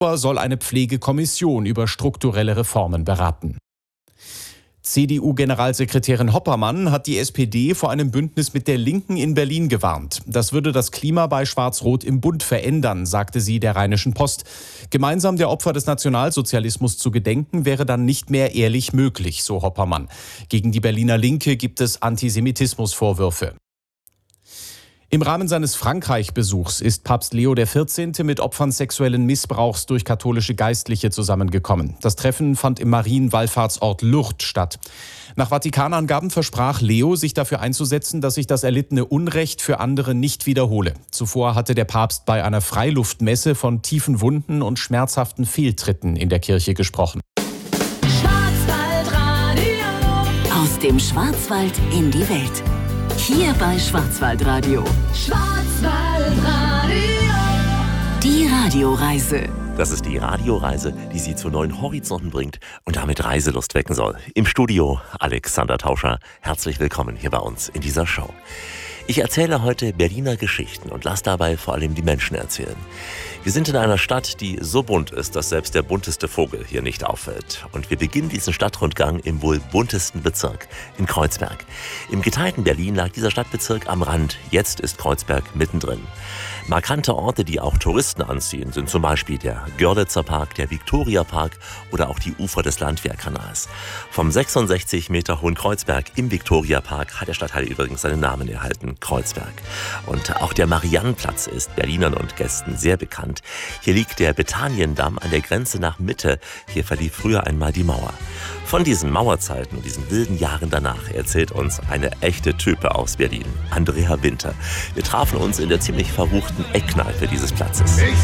soll eine Pflegekommission über strukturelle Reformen beraten. CDU-Generalsekretärin Hoppermann hat die SPD vor einem Bündnis mit der Linken in Berlin gewarnt. Das würde das Klima bei Schwarz-Rot im Bund verändern, sagte sie der Rheinischen Post. Gemeinsam der Opfer des Nationalsozialismus zu gedenken, wäre dann nicht mehr ehrlich möglich, so Hoppermann. Gegen die Berliner Linke gibt es Antisemitismusvorwürfe. Im Rahmen seines Frankreich-Besuchs ist Papst Leo XIV. Mit Opfern sexuellen Missbrauchs durch katholische Geistliche zusammengekommen. Das Treffen fand im Marienwallfahrtsort Lourdes statt. Nach Vatikanangaben versprach Leo, sich dafür einzusetzen, dass sich das erlittene Unrecht für andere nicht wiederhole. Zuvor hatte der Papst bei einer Freiluftmesse von tiefen Wunden und schmerzhaften Fehltritten in der Kirche gesprochen. Schwarzwaldradio. Aus dem Schwarzwald in die Welt. Hier bei Schwarzwaldradio. Schwarzwaldradio. Die Radioreise. Das ist die Radioreise, die Sie zu neuen Horizonten bringt und damit Reiselust wecken soll. Im Studio Alexander Tauscher. Herzlich willkommen hier bei uns in dieser Show. Ich erzähle heute Berliner Geschichten und lasse dabei vor allem die Menschen erzählen. Wir sind in einer Stadt, die so bunt ist, dass selbst der bunteste Vogel hier nicht auffällt. Und wir beginnen diesen Stadtrundgang im wohl buntesten Bezirk, in Kreuzberg. Im geteilten Berlin lag dieser Stadtbezirk am Rand. Jetzt ist Kreuzberg mittendrin. Markante Orte, die auch Touristen anziehen, sind zum Beispiel der Görlitzer Park, der Viktoria Park oder auch die Ufer des Landwehrkanals. Vom 66 Meter hohen Kreuzberg im Viktoria Park hat der Stadtteil übrigens seinen Namen erhalten, Kreuzberg. Und auch der Mariannplatz ist Berlinern und Gästen sehr bekannt. Hier liegt der Betaniendamm an der Grenze nach Mitte. Hier verlief früher einmal die Mauer. Von diesen Mauerzeiten und diesen wilden Jahren danach erzählt uns eine echte Type aus Berlin, Andrea Winter. Wir trafen uns in der ziemlich verruchten Eckkneipe dieses Platzes.